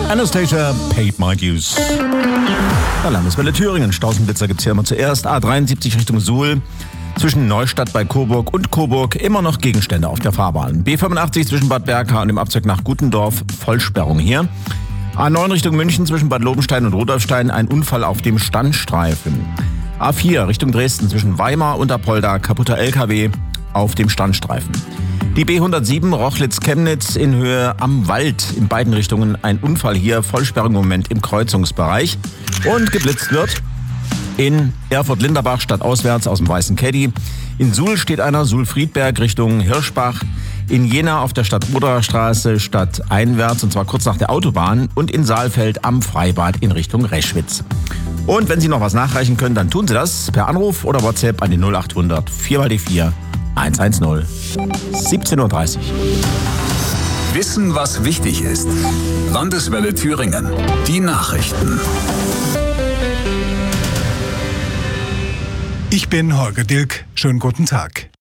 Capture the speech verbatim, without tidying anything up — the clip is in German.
Anastasia paid my dues. Der Landeswelle Thüringen. Stausenblitzer gibt es hier immer zuerst. A dreiundsiebzig Richtung Suhl. Zwischen Neustadt bei Coburg und Coburg immer noch Gegenstände auf der Fahrbahn. B fünfundachtzig zwischen Bad Berka und dem Abzug nach Gutendorf. Vollsperrung hier. A neun Richtung München zwischen Bad Lobenstein und Rudolfstein. Ein Unfall auf dem Standstreifen. A vier Richtung Dresden zwischen Weimar und Apolda. Kaputter L K W auf dem Standstreifen. Die B hundertsieben Rochlitz-Chemnitz in Höhe am Wald. In beiden Richtungen ein Unfall hier. Vollsperrung im Moment im Kreuzungsbereich. Und geblitzt wird in Erfurt-Linderbach stadtauswärts aus dem Weißen Caddy. In Suhl steht einer, Suhl-Friedberg Richtung Hirschbach. In Jena auf der Stadt-Oderer Straße stadteinwärts, und zwar kurz nach der Autobahn. Und in Saalfeld am Freibad in Richtung Reschwitz. Und wenn Sie noch was nachreichen können, dann tun Sie das per Anruf oder WhatsApp an die null achthundert vier mal die vier hundertzehn. siebzehn Uhr dreißig. Wissen, was wichtig ist. Landeswelle Thüringen. Die Nachrichten. Ich bin Holger Dilk. Schönen guten Tag.